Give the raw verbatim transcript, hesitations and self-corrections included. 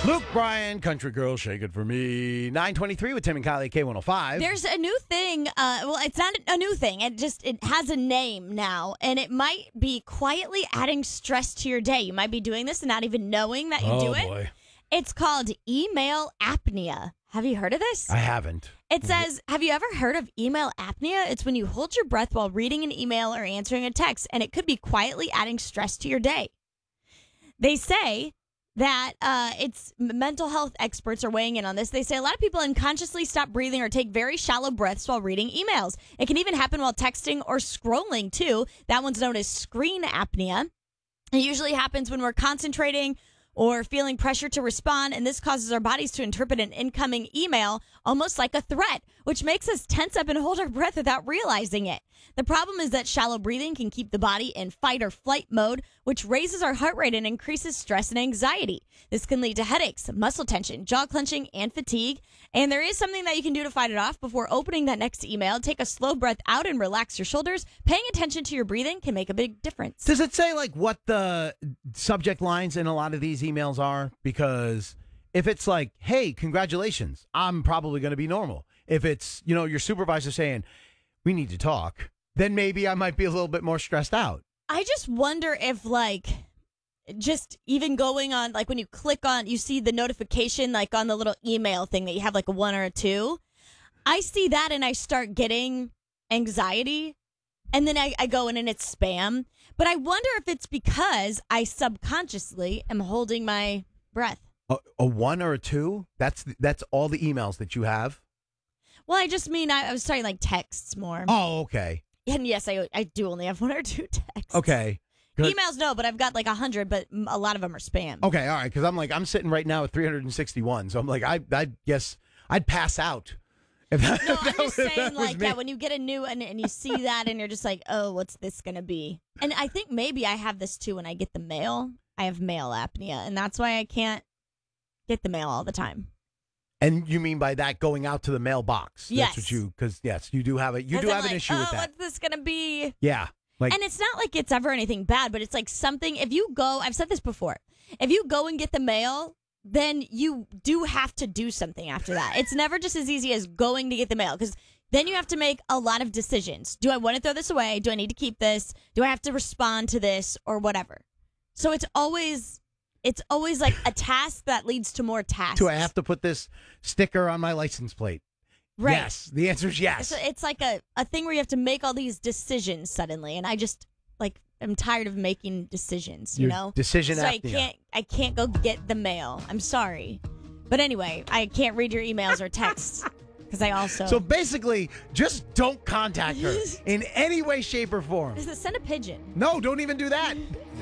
Luke Bryan, Country Girl, Shake It For Me. nine twenty-three with Tim and Kylie, K one oh five. There's a new thing. Uh, well, it's not a new thing. It just it has a name now, and it might be quietly adding stress to your day. You might be doing this and not even knowing that you oh, do it. boy. It's called email apnea. Have you heard of this? I haven't. It says, have you ever heard of email apnea? It's when you hold your breath while reading an email or answering a text, and it could be quietly adding stress to your day. They say that uh, it's mental health experts are weighing in on this. They say a lot of people unconsciously stop breathing or take very shallow breaths while reading emails. It can even happen while texting or scrolling, too. That one's known as screen apnea. It usually happens when we're concentrating or feeling pressure to respond, and this causes our bodies to interpret an incoming email almost like a threat, which makes us tense up and hold our breath without realizing it. The problem is that shallow breathing can keep the body in fight or flight mode, which raises our heart rate and increases stress and anxiety. This can lead to headaches, muscle tension, jaw clenching, and fatigue. And there is something that you can do to fight it off before opening that next email. Take a slow breath out and relax your shoulders. Paying attention to your breathing can make a big difference. Does it say like what the subject lines in a lot of these emails are? Because if it's like, hey, congratulations, I'm probably going to be normal. If it's, you know, your supervisor saying, we need to talk, then maybe I might be a little bit more stressed out. I just wonder if, like, just even going on, like, when you click on, you see the notification, like, on the little email thing that you have, like, a one or a two. I see that and I start getting anxiety. And then I, I go in and it's spam. But I wonder if it's because I subconsciously am holding my breath. A, a one or a two? That's that's all the emails that you have? Well, I just mean I, I was starting like texts more. Oh, okay. And yes, I I do only have one or two texts. Okay. Good. Emails, no, but I've got like a hundred, but a lot of them are spam. Okay, all right, because I'm like, I'm sitting right now at three hundred sixty-one, so I'm like, I I guess I'd pass out. If that, No, if I'm that just was- that saying was like me. that when you get a new and, and you see that and you're just like, oh, what's this going to be? And I think maybe I have this too when I get the mail. I have mail apnea, and that's why I can't get the mail all the time. And you mean by that going out to the mailbox? Yes. That's what you, because yes, you do have it. You 'Cause do I'm have an like, issue oh, with that. what's this going to be? Yeah. Like, And it's not like it's ever anything bad, but it's like something, if you go, I've said this before, if you go and get the mail, then you do have to do something after that. It's never just as easy as going to get the mail, because then you have to make a lot of decisions. Do I want to throw this away? Do I need to keep this? Do I have to respond to this or whatever? So it's always, it's always like a task that leads to more tasks. do I have to put this sticker on my license plate? Right. Yes. The answer is yes. It's, it's like a, a thing where you have to make all these decisions suddenly, and I just like I'm tired of making decisions. You Your know, decision So I apnea. can't I can't go get the mail. I'm sorry, but anyway, I can't read your emails or texts because I also So basically, just don't contact her in any way, shape, or form. send a pigeon. No, don't even do that.